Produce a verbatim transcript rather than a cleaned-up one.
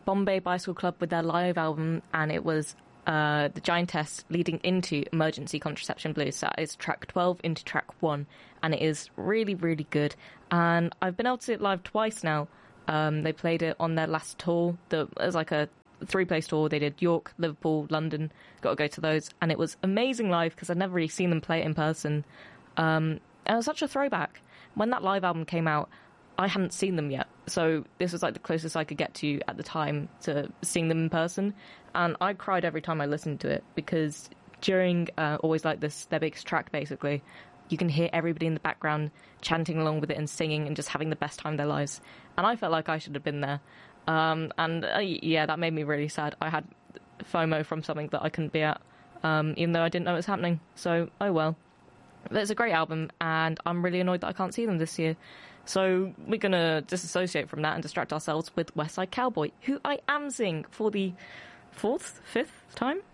Bombay Bicycle Club with their live album, and it was uh, the Giantess leading into Emergency Contraception Blues. So that is track twelve into track one, and it is really, really good. And I've been able to see it live twice now. Um, they played it on their last tour. The, it was like a three-place tour. They did York, Liverpool, London. Got to go to those. And it was amazing live because I'd never really seen them play it in person. Um, and it was such a throwback. When that live album came out, I hadn't seen them yet. So this was like the closest I could get to at the time to seeing them in person. And I cried every time I listened to it because during uh, Always Like This, their biggest track, basically, you can hear everybody in the background chanting along with it and singing and just having the best time of their lives. And I felt like I should have been there. Um, and uh, yeah, that made me really sad. I had FOMO from something that I couldn't be at, um, even though I didn't know it was happening. So, oh well. But it's a great album, and I'm really annoyed that I can't see them this year. So we're going to disassociate from that and distract ourselves with West Side Cowboy, who I am seeing for the fourth, fifth time